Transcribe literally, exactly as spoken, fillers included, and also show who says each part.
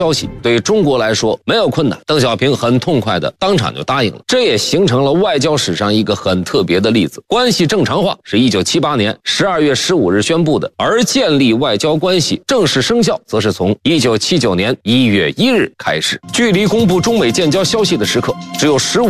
Speaker 1: 消息对中国来说没有困难，邓小平很痛快的当场就答应了，这也形成了外交史上一个很特别的例子。关系正常化是一九七八年十二月十五日宣布的，而建立外交关系正式生效则是从一九七九年一月一日开始。距离公布中美建交消息的时刻只有十五